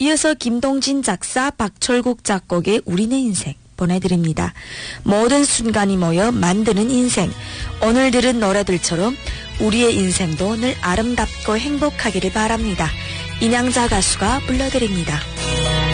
이어서 김동진 작사, 박철국 작곡의 우리네 인생 보내드립니다. 모든 순간이 모여 만드는 인생. 오늘 들은 노래들처럼 우리의 인생도 늘 아름답고 행복하기를 바랍니다. 인양자 가수가 불러드립니다.